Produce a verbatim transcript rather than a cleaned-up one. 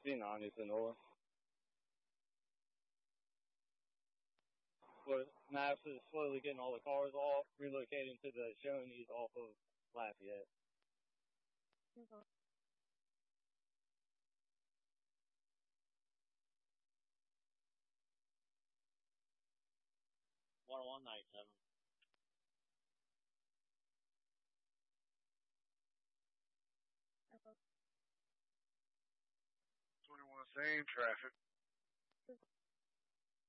B ninety to north. But Maps is slowly getting all the cars off, relocating to the Shoney's off of Lafayette. Okay. one one ninety-seven. Okay. twenty-one, same traffic.